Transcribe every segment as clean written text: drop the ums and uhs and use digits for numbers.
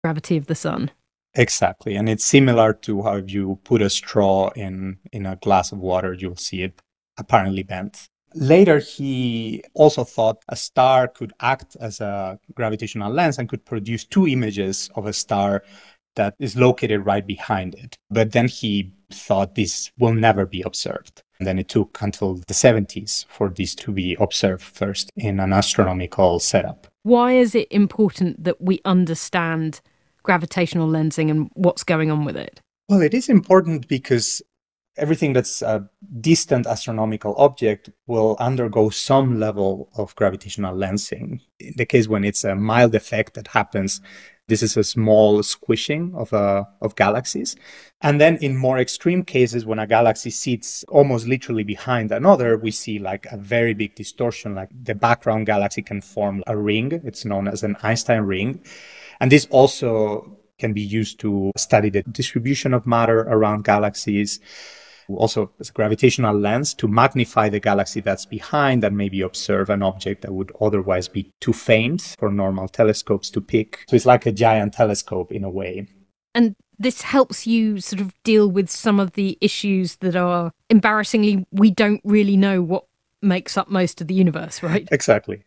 gravity of the sun. Exactly. And it's similar to how if you put a straw in a glass of water, you'll see it apparently bent. Later, he also thought a star could act as a gravitational lens and could produce two images of a star that is located right behind it. But then he thought this will never be observed. And then it took until the 70s for this to be observed first in an astronomical setup. Why is it important that we understand gravitational lensing and what's going on with it? Well, it is important because everything that's a distant astronomical object will undergo some level of gravitational lensing. In the case when it's a mild effect that happens, this is a small squishing of galaxies. And then in more extreme cases, when a galaxy sits almost literally behind another, we see like a very big distortion, like the background galaxy can form a ring. It's known as an Einstein ring. And this also can be used to study the distribution of matter around galaxies. Also, as a gravitational lens to magnify the galaxy that's behind and maybe observe an object that would otherwise be too faint for normal telescopes to pick. So it's like a giant telescope in a way. And this helps you sort of deal with some of the issues that are embarrassingly, we don't really know what makes up most of the universe, right? Exactly.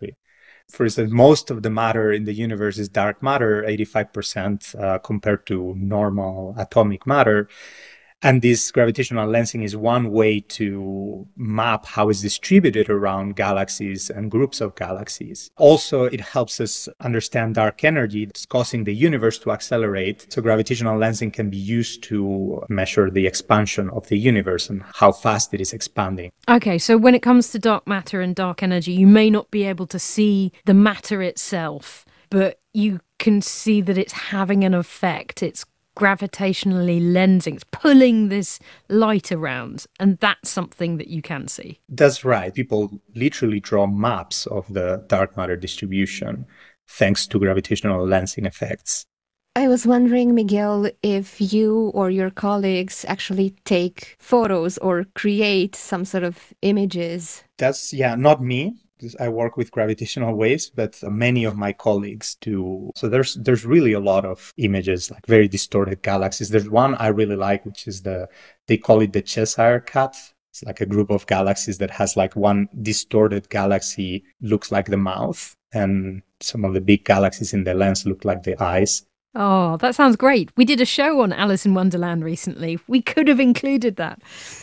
For instance, most of the matter in the universe is dark matter, 85% compared to normal atomic matter. And this gravitational lensing is one way to map how it's distributed around galaxies and groups of galaxies. Also, it helps us understand dark energy that's causing the universe to accelerate. So gravitational lensing can be used to measure the expansion of the universe and how fast it is expanding. Okay, so when it comes to dark matter and dark energy, you may not be able to see the matter itself, but you can see that it's having an effect. It's gravitationally lensing, it's pulling this light around, and that's something that you can see. That's right. People literally draw maps of the dark matter distribution thanks to gravitational lensing effects. I was wondering, Miguel, if you or your colleagues actually take photos or create some sort of images. That's, not me. I work with gravitational waves, but many of my colleagues do. So there's really a lot of images, like very distorted galaxies. There's one I really like, which is they call it the Cheshire Cat. It's like a group of galaxies that has like one distorted galaxy looks like the mouth, and some of the big galaxies in the lens look like the eyes. Oh, that sounds great. We did a show on Alice in Wonderland recently. We could have included that.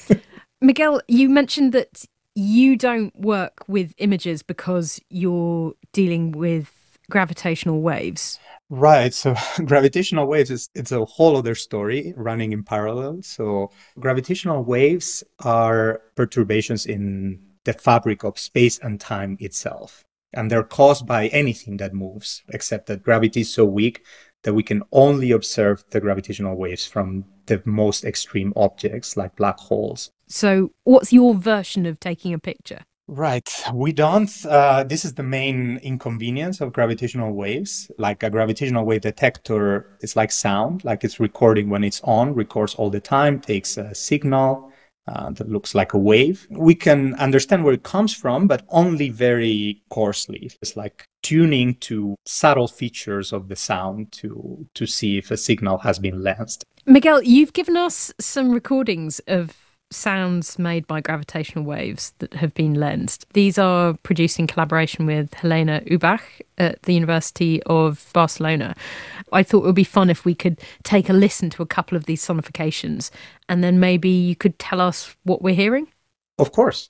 Miguel, you mentioned that you don't work with images because you're dealing with gravitational waves. Right. So gravitational waves it's a whole other story running in parallel. So gravitational waves are perturbations in the fabric of space and time itself. And they're caused by anything that moves, except that gravity is so weak that we can only observe the gravitational waves from the most extreme objects like black holes. So what's your version of taking a picture? Right. We don't. This is the main inconvenience of gravitational waves. Like a gravitational wave detector, it's like sound, like it's recording when it's on, records all the time, takes a signal that looks like a wave. We can understand where it comes from, but only very coarsely. It's like tuning to subtle features of the sound to see if a signal has been lensed. Miguel, you've given us some recordings of sounds made by gravitational waves that have been lensed. These are produced in collaboration with Helena Ubach at the University of Barcelona. I thought it would be fun if we could take a listen to a couple of these sonifications, and then maybe you could tell us what we're hearing? Of course.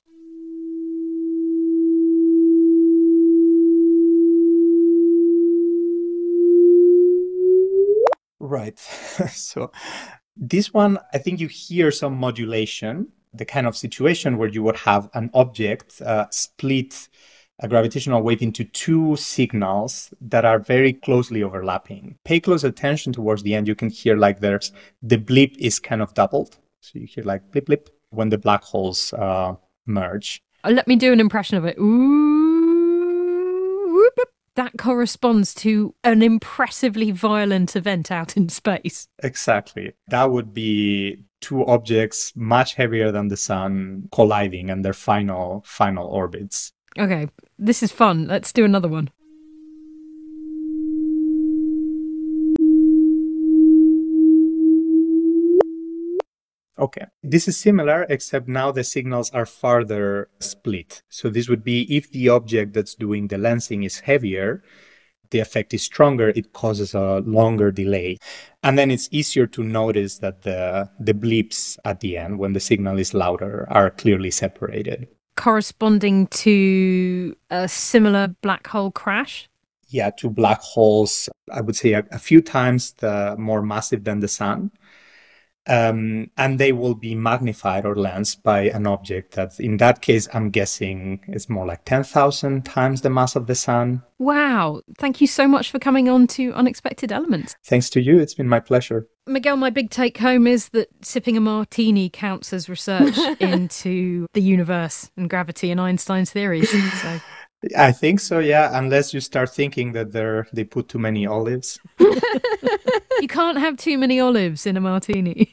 Right. So this one, I think you hear some modulation, the kind of situation where you would have an object split a gravitational wave into two signals that are very closely overlapping. Pay close attention towards the end. You can hear like the blip is kind of doubled. So you hear like blip, blip when the black holes merge. Let me do an impression of it. Ooh, whoop, whoop. That corresponds to an impressively violent event out in space. Exactly. That would be two objects much heavier than the sun colliding and their final orbits. Okay, this is fun. Let's do another one. Okay. This is similar, except now the signals are farther split. So this would be if the object that's doing the lensing is heavier, the effect is stronger, it causes a longer delay. And then it's easier to notice that the bleeps at the end, when the signal is louder, are clearly separated. Corresponding to a similar black hole crash? Yeah, to black holes, I would say a few times more massive than the sun. And they will be magnified or lensed by an object that, in that case, I'm guessing is more like 10,000 times the mass of the sun. Wow. Thank you so much for coming on to Unexpected Elements. Thanks to you. It's been my pleasure. Miguel, my big take home is that sipping a martini counts as research into the universe and gravity and Einstein's theories. So. I think so, yeah, unless you start thinking that they put too many olives. You can't have too many olives in a martini.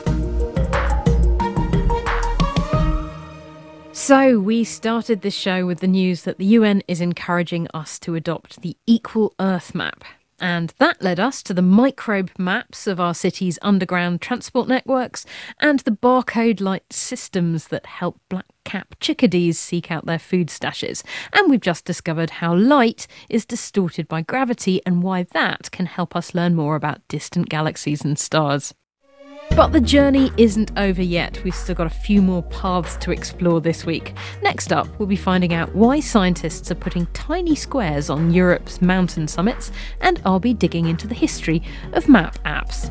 So we started this show with the news that the UN is encouraging us to adopt the Equal Earth Map. And that led us to the microbe maps of our city's underground transport networks and the barcode-like systems that help black-capped chickadees seek out their food stashes. And we've just discovered how light is distorted by gravity and why that can help us learn more about distant galaxies and stars. But the journey isn't over yet. We've still got a few more paths to explore this week. Next up, we'll be finding out why scientists are putting tiny squares on Europe's mountain summits, and I'll be digging into the history of map apps.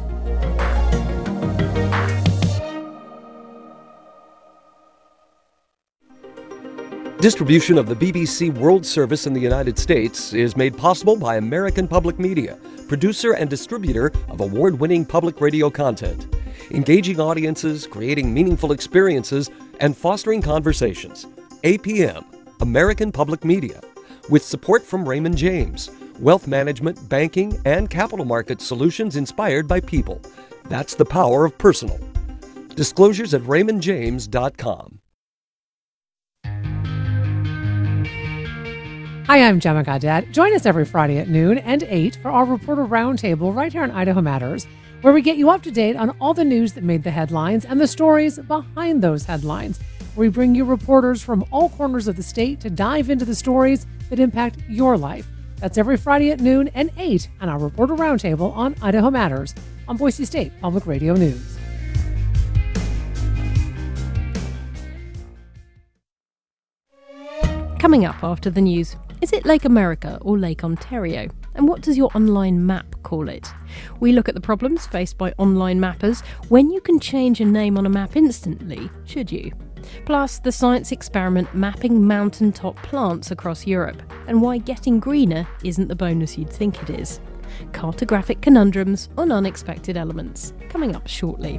Distribution of the BBC World Service in the United States is made possible by American Public Media, producer and distributor of award-winning public radio content. Engaging audiences, creating meaningful experiences, and fostering conversations. APM, American Public Media, with support from Raymond James, wealth management, banking, and capital market solutions inspired by people. That's the power of personal. Disclosures at raymondjames.com. Hi, I'm Gemma Gadet. Join us every Friday at noon and 8 for our Reporter Roundtable right here on Idaho Matters, where we get you up to date on all the news that made the headlines and the stories behind those headlines. We bring you reporters from all corners of the state to dive into the stories that impact your life. That's every Friday at noon and 8 on our Reporter Roundtable on Idaho Matters on Boise State Public Radio News. Coming up after the news, is it Lake America or Lake Ontario? And what does your online map call it? We look at the problems faced by online mappers when you can change a name on a map instantly, should you? Plus, the science experiment mapping mountaintop plants across Europe, and why getting greener isn't the bonus you'd think it is. Cartographic conundrums on unexpected elements, coming up shortly.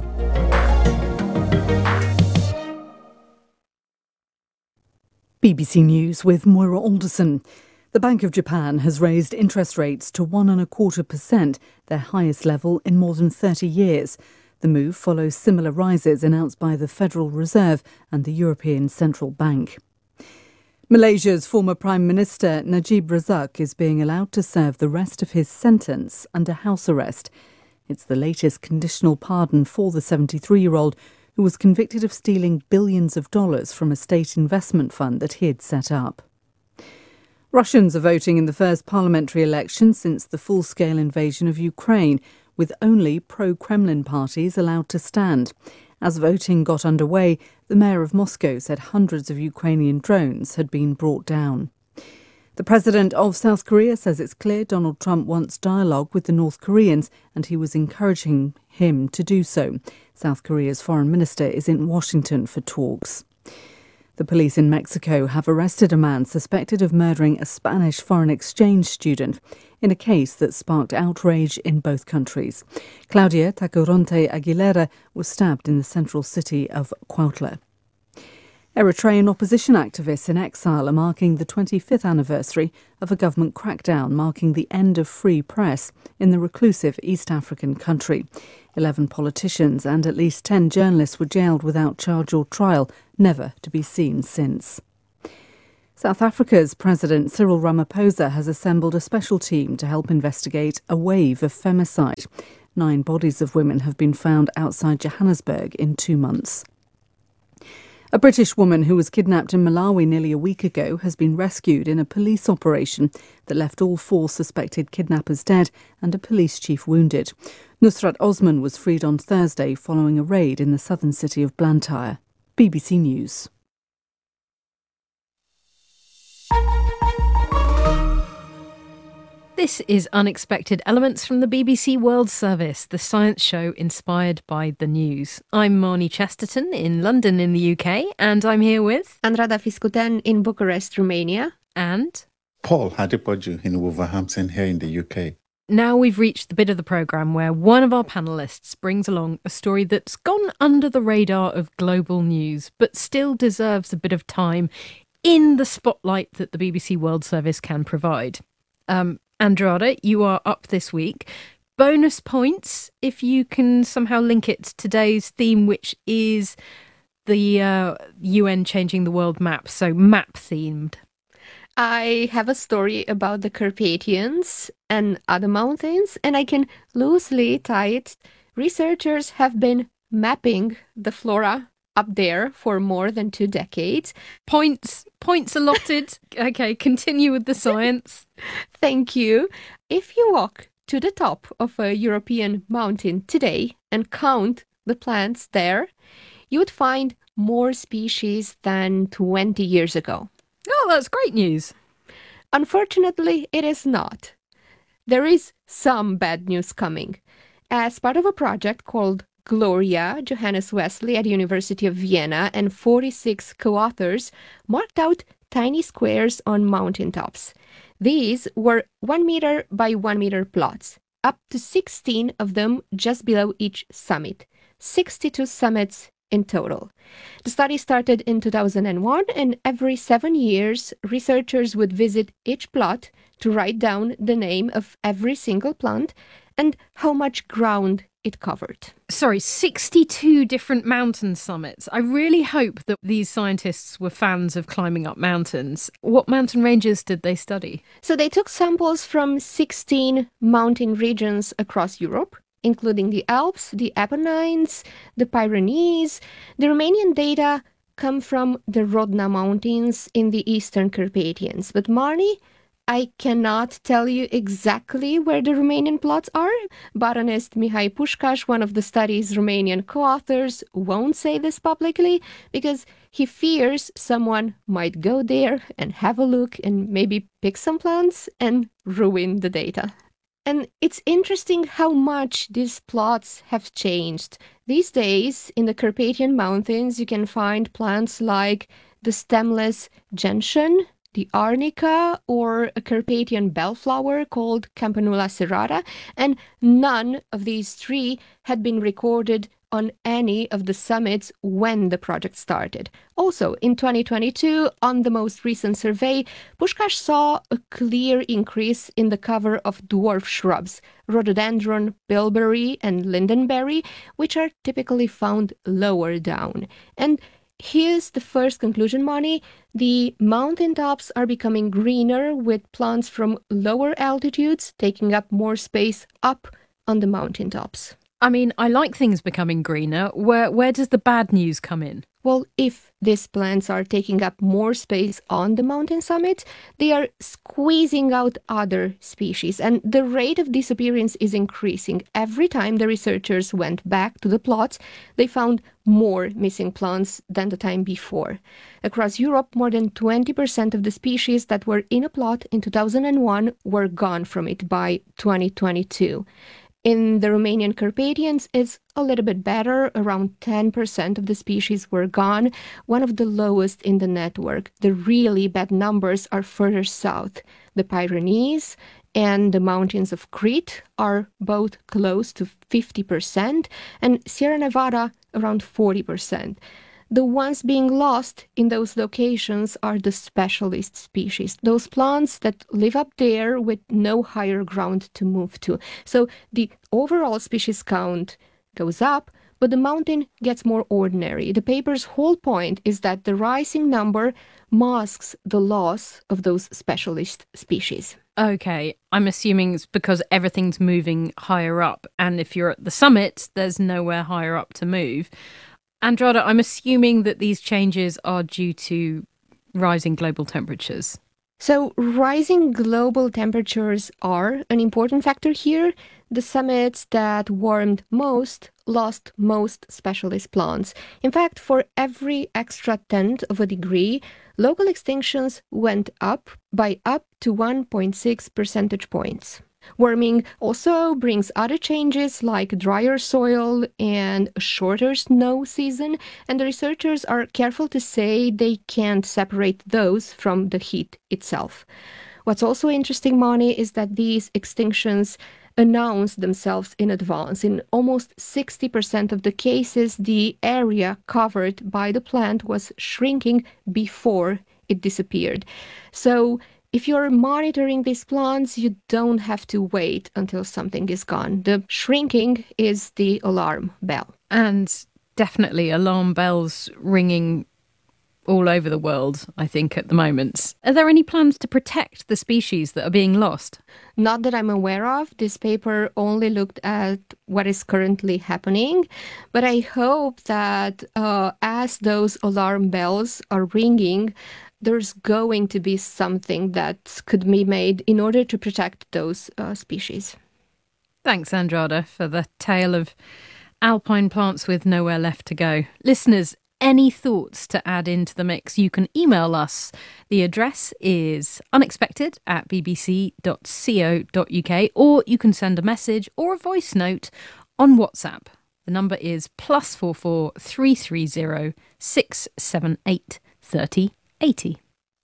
BBC News with Moira Alderson. The Bank of Japan has raised interest rates to 1.25%, their highest level in more than 30 years. The move follows similar rises announced by the Federal Reserve and the European Central Bank. Malaysia's former Prime Minister Najib Razak is being allowed to serve the rest of his sentence under house arrest. It's the latest conditional pardon for the 73-year-old who was convicted of stealing billions of dollars from a state investment fund that he had set up. Russians are voting in the first parliamentary election since the full-scale invasion of Ukraine, with only pro-Kremlin parties allowed to stand. As voting got underway, the mayor of Moscow said hundreds of Ukrainian drones had been brought down. The president of South Korea says it's clear Donald Trump wants dialogue with the North Koreans, and he was encouraging him to do so. South Korea's foreign minister is in Washington for talks. The police in Mexico have arrested a man suspected of murdering a Spanish foreign exchange student in a case that sparked outrage in both countries. Claudia Tacoronte Aguilera was stabbed in the central city of Cuautla. Eritrean opposition activists in exile are marking the 25th anniversary of a government crackdown marking the end of free press in the reclusive East African country. 11 politicians and at least 10 journalists were jailed without charge or trial, never to be seen since. South Africa's President Cyril Ramaphosa has assembled a special team to help investigate a wave of femicide. 9 bodies of women have been found outside Johannesburg in 2 months. A British woman who was kidnapped in Malawi nearly a week ago has been rescued in a police operation that left all 4 suspected kidnappers dead and a police chief wounded. Nusrat Osman was freed on Thursday following a raid in the southern city of Blantyre. BBC News. This is Unexpected Elements from the BBC World Service, the science show inspired by the news. I'm Marnie Chesterton in London in the UK, and I'm here with... Andrada Fiscuten in Bucharest, Romania. And... Paul Hadipoju in Wolverhampton here in the UK. Now we've reached the bit of the programme where one of our panellists brings along a story that's gone under the radar of global news, but still deserves a bit of time in the spotlight that the BBC World Service can provide. Andrada, you are up this week. Bonus points if you can somehow link it to today's theme, which is the UN changing the world map, so map themed. I have a story about the Carpathians and other mountains, and I can loosely tie it. Researchers have been mapping the flora up there for more than 2 decades. Points allotted. Okay, continue with the science. Thank you. If you walk to the top of a European mountain today and count the plants there, you would find more species than 20 years ago. Oh, that's great news. Unfortunately, it is not. There is some bad news coming. As part of a project called Gloria, Johannes Wesley at the University of Vienna and 46 co-authors marked out tiny squares on mountaintops. These were 1 meter by 1 meter plots, up to 16 of them just below each summit, 62 summits in total. The study started in 2001, and every 7 years, researchers would visit each plot to write down the name of every single plant and how much ground it covered. Sorry, 62 different mountain summits. I really hope that these scientists were fans of climbing up mountains. What mountain ranges did they study? So they took samples from 16 mountain regions across Europe, including the Alps, the Apennines, the Pyrenees. The Romanian data come from the Rodna Mountains in the Eastern Carpathians. But Marnie, I cannot tell you exactly where the Romanian plots are. Botanist Mihai Pușcaș, one of the study's Romanian co-authors, won't say this publicly because he fears someone might go there and have a look and maybe pick some plants and ruin the data. And it's interesting how much these plots have changed. These days, in the Carpathian Mountains, you can find plants like the stemless gentian, the arnica, or a Carpathian bellflower called Campanula serrata, and none of these 3 had been recorded on any of the summits when the project started. Also, in 2022, on the most recent survey, Pușcaș saw a clear increase in the cover of dwarf shrubs, rhododendron, bilberry, and lindenberry, which are typically found lower down. And here's the first conclusion, Moni. The mountaintops are becoming greener with plants from lower altitudes taking up more space up on the mountaintops. I mean, I like things becoming greener. Where does the bad news come in? Well, if these plants are taking up more space on the mountain summit, they are squeezing out other species, and the rate of disappearance is increasing. Every time the researchers went back to the plots, they found more missing plants than the time before. Across Europe, more than 20% of the species that were in a plot in 2001 were gone from it by 2022. In the Romanian Carpathians, it's a little bit better. Around 10% of the species were gone, one of the lowest in the network. The really bad numbers are further south. The Pyrenees and the mountains of Crete are both close to 50%, and Sierra Nevada around 40%. The ones being lost in those locations are the specialist species, those plants that live up there with no higher ground to move to. So the overall species count goes up, but but the mountain gets more ordinary. The paper's whole point is that the rising number masks the loss of those specialist species. Okay, I'm assuming it's because everything's moving higher up, and if you're at the summit, there's nowhere higher up to move. Andrada, I'm assuming that these changes are due to rising global temperatures. So rising global temperatures are an important factor here. The summits that warmed most lost most specialist plants. In fact, for every extra tenth of a degree, local extinctions went up by up to 1.6 percentage points. Warming also brings other changes like drier soil and a shorter snow season, and the researchers are careful to say they can't separate those from the heat itself. What's also interesting, Moni, is that these extinctions announce themselves in advance. In almost 60% of the cases, the area covered by the plant was shrinking before it disappeared. So if you're monitoring these plants, you don't have to wait until something is gone. The shrinking is the alarm bell. And definitely alarm bells ringing all over the world, I think, at the moment. Are there any plans to protect the species that are being lost? Not that I'm aware of. This paper only looked at what is currently happening. But I hope that as those alarm bells are ringing, there's going to be something that could be made in order to protect those species. Thanks, Andrada, for the tale of alpine plants with nowhere left to go. Listeners, any thoughts to add into the mix, you can email us. The address is unexpected@bbc.co.uk, or you can send a message or a voice note on WhatsApp. The number is +44 330 678 3080.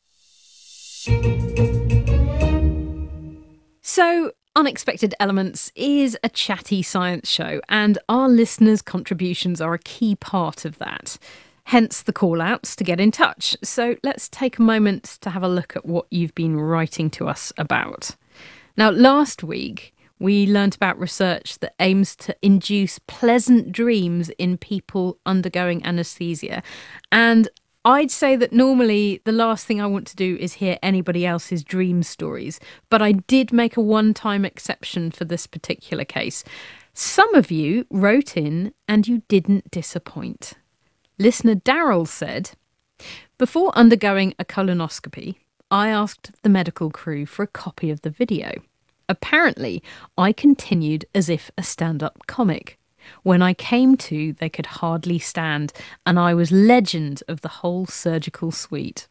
So, Unexpected Elements is a chatty science show, and our listeners' contributions are a key part of that. Hence the call-outs to get in touch. So let's take a moment to have a look at what you've been writing to us about. Now, last week, we learnt about research that aims to induce pleasant dreams in people undergoing anaesthesia. And I'd say that normally the last thing I want to do is hear anybody else's dream stories, but I did make a one-time exception for this particular case. Some of you wrote in and you didn't disappoint. Listener Daryl said, "Before undergoing a colonoscopy, I asked the medical crew for a copy of the video. Apparently, I continued as if a stand-up comic. When I came to, they could hardly stand, and I was legend of the whole surgical suite."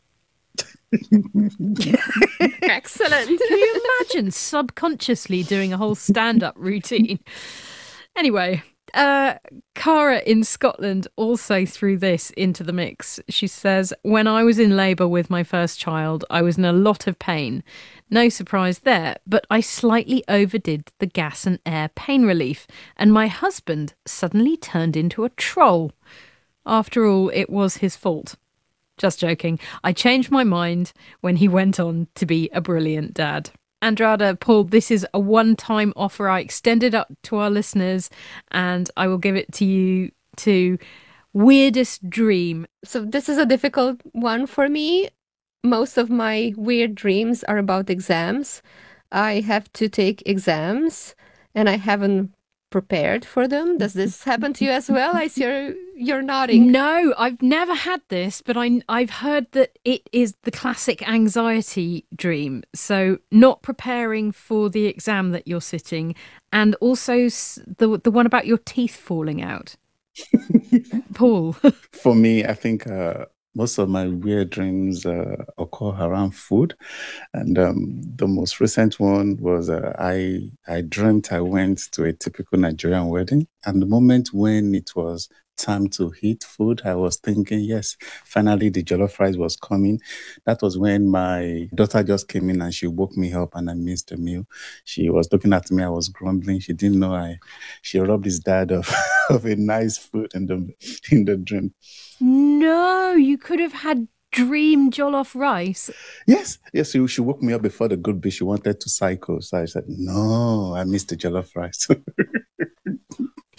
Excellent. Can you imagine subconsciously doing a whole stand-up routine? Anyway, Cara in Scotland also threw this into the mix. She says, "When I was in labour with my first child, I was in a lot of pain. No surprise there, but I slightly overdid the gas and air pain relief, and my husband suddenly turned into a troll. After all, it was his fault. Just joking. I changed my mind when he went on to be a brilliant dad." Andrada, Paul, this is a one-time offer I extended up to our listeners, and I will give it to you to weirdest dream. So this is a difficult one for me. Most of my weird dreams are about exams. I have to take exams, and I haven't prepared for them. Does this happen to you as well? I see you're nodding. No, I've never had this, but I've heard that it is the classic anxiety dream. So not preparing for the exam that you're sitting, and also the one about your teeth falling out. Paul. For me, I think most of my weird dreams occur around food. And the most recent one was I dreamt I went to a typical Nigerian wedding. And the moment when it was time to eat food, I was thinking, yes, finally the jollof rice was coming. That was when my daughter just came in and she woke me up and I missed the meal. She was looking at me, I was grumbling. She didn't know she robbed his dad of a nice food in the dream. No, you could have had dream jollof rice. Yes, she woke me up before the good bee. She wanted to cycle. So I said, no, I missed the jollof rice.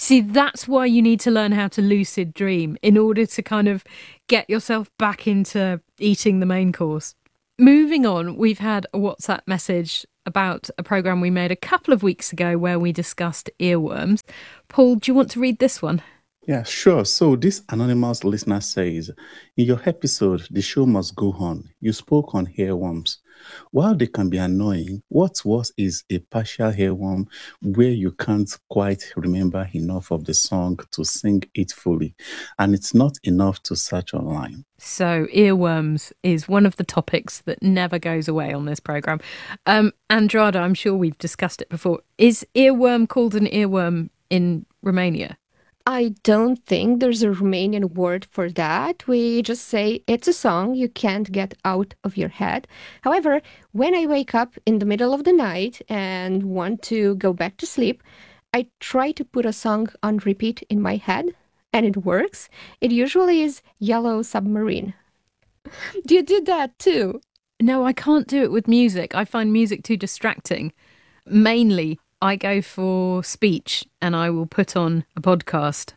See, that's why you need to learn how to lucid dream in order to kind of get yourself back into eating the main course. Moving on, we've had a WhatsApp message about a programme we made a couple of weeks ago where we discussed earworms. Paul, do you want to read this one? Yeah, sure. So this anonymous listener says, in your episode, The Show Must Go On, you spoke on earworms. While they can be annoying, what's worse is a partial earworm where you can't quite remember enough of the song to sing it fully, and it's not enough to search online. So earworms is one of the topics that never goes away on this programme. Andrada, I'm sure we've discussed it before. Is earworm called an earworm in Romania? I don't think there's a Romanian word for that. We just say it's a song you can't get out of your head. However, when I wake up in the middle of the night and want to go back to sleep, I try to put a song on repeat in my head, and it works. It usually is Yellow Submarine. Do you do that too? No, I can't do it with music. I find music too distracting. Mainly, I go for speech and I will put on a podcast.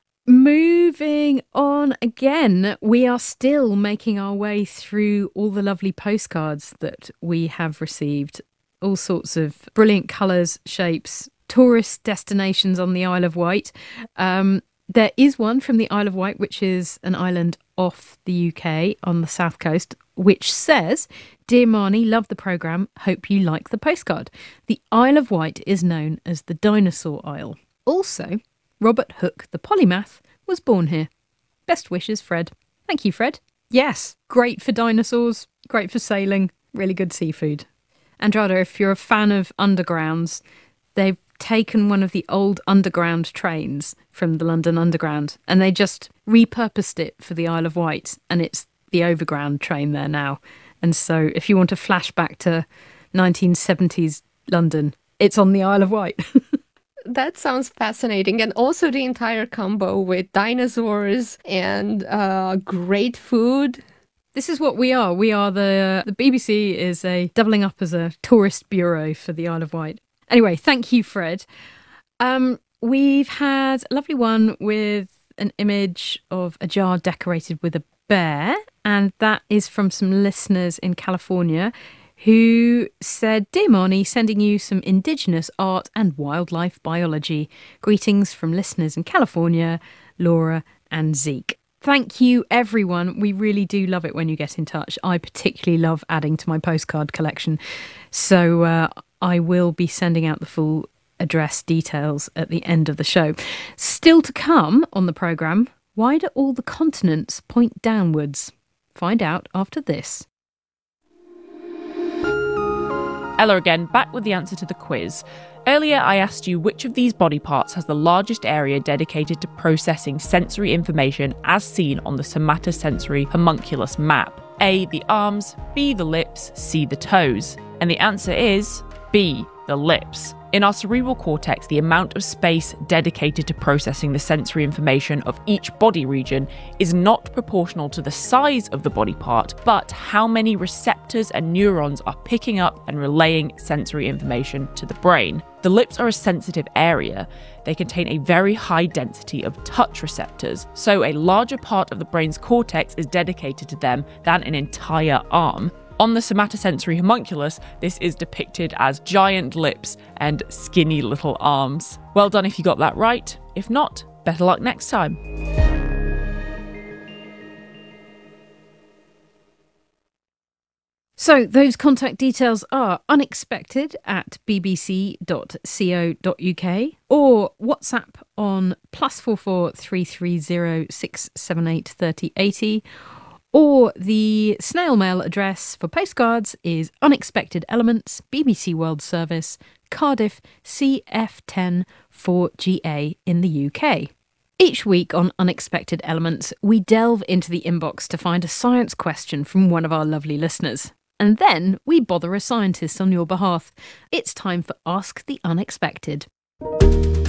Moving on again, we are still making our way through all the lovely postcards that we have received. All sorts of brilliant colours, shapes, tourist destinations on the Isle of Wight. There is one from the Isle of Wight, which is an island off the UK on the south coast, which says, "Dear Marnie, love the programme, hope you like the postcard. The Isle of Wight is known as the Dinosaur Isle. Also, Robert Hooke, the polymath, was born here. Best wishes, Fred." Thank you, Fred. Yes, great for dinosaurs, great for sailing, really good seafood. Andrada, if you're a fan of undergrounds, they've taken one of the old underground trains from the London Underground and they just repurposed it for the Isle of Wight, and it's the overground train there now. And so if you want a flashback to 1970s London, it's on the Isle of Wight. That sounds fascinating. And also the entire combo with dinosaurs and great food. This is what we are. We are the BBC is doubling up as a tourist bureau for the Isle of Wight. Anyway, thank you, Fred. We've had a lovely one with an image of a jar decorated with a bear, and that is from some listeners in California who said, "Dear Marnie, sending you some Indigenous art and wildlife biology. Greetings from listeners in California, Laura and Zeke." Thank you, everyone. We really do love it when you get in touch. I particularly love adding to my postcard collection. So I will be sending out the full address details at the end of the show. Still to come on the programme, why do all the continents point downwards? Find out after this. Ella again, back with the answer to the quiz. Earlier I asked you which of these body parts has the largest area dedicated to processing sensory information as seen on the somatosensory homunculus map. A, the arms, B, the lips, C, the toes. And the answer is B, the lips. In our cerebral cortex, the amount of space dedicated to processing the sensory information of each body region is not proportional to the size of the body part, but how many receptors and neurons are picking up and relaying sensory information to the brain. The lips are a sensitive area. They contain a very high density of touch receptors, so a larger part of the brain's cortex is dedicated to them than an entire arm. On the somatosensory homunculus, this is depicted as giant lips and skinny little arms. Well done if you got that right. If not, better luck next time. So those contact details are unexpected@bbc.co.uk or WhatsApp on +44 330 678 3080. Or the snail mail address for postcards is Unexpected Elements, BBC World Service, Cardiff CF10 4GA in the UK. Each week on Unexpected Elements, we delve into the inbox to find a science question from one of our lovely listeners. And then we bother a scientist on your behalf. It's time for Ask the Unexpected.